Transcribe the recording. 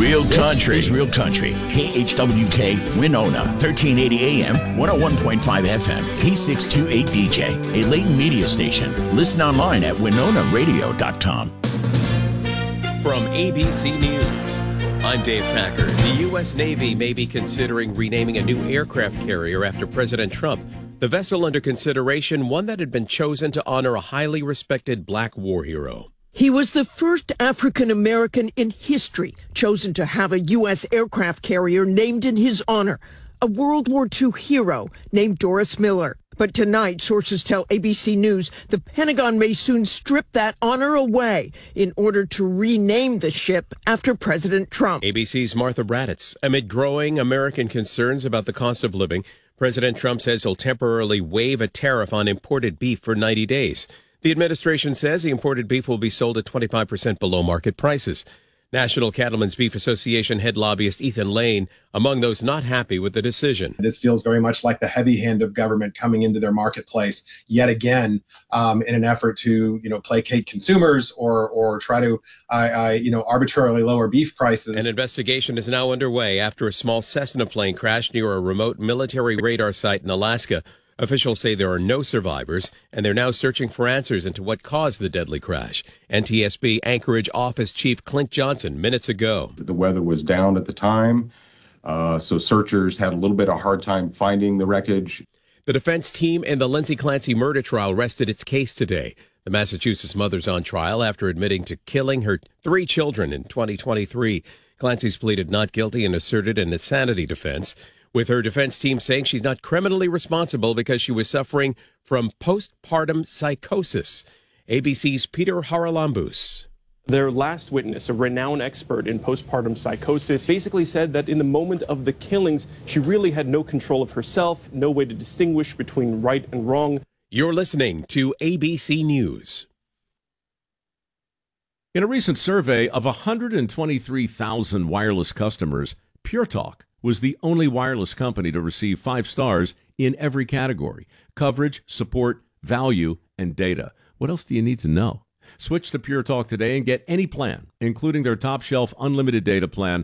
Real country is real country. KHWK Winona, 1380 AM, 101.5 FM, P628DJ, a Layton media station. Listen online at WinonaRadio.com. From ABC News, I'm Dave Packer. The U.S. Navy may be considering renaming a new aircraft carrier after President Trump. The vessel under consideration, one that had been chosen to honor a highly respected black war hero. He was the first African American in history chosen to have a U.S. aircraft carrier named in his honor, a World War II hero named Doris Miller. But tonight, sources tell ABC News the Pentagon may soon strip that honor away in order to rename the ship after President Trump. ABC's Martha Raddatz. Amid growing American concerns about the cost of living, President Trump says he'll temporarily waive a tariff on imported beef for 90 days. The administration says the imported beef will be sold at 25% below market prices. National Cattlemen's Beef Association head lobbyist Ethan Lane among those not happy with the decision. This feels very much like the heavy hand of government coming into their marketplace yet again in an effort to, placate consumers or try to, arbitrarily lower beef prices. An investigation is now underway after a small Cessna plane crashed near a remote military radar site in Alaska. Officials say there are no survivors, and they're now searching for answers into what caused the deadly crash. NTSB Anchorage Office Chief Clint Johnson minutes ago. The weather was down at the time, so searchers had a little bit of a hard time finding the wreckage. The defense team in the Lindsay Clancy murder trial rested its case today. The Massachusetts mother's on trial after admitting to killing her 3 children in 2023. Clancy's pleaded not guilty and asserted an insanity defense, with her defense team saying she's not criminally responsible because she was suffering from postpartum psychosis. ABC's Peter Haralambous. Their last witness, a renowned expert in postpartum psychosis, basically said that in the moment of the killings, she really had no control of herself, no way to distinguish between right and wrong. You're listening to ABC News. In a recent survey of 123,000 wireless customers, Pure Talk was the only wireless company to receive 5 stars in every category: coverage, support, value, and data. What else do you need to know? Switch to Pure Talk today and get any plan, including their top shelf unlimited data plan,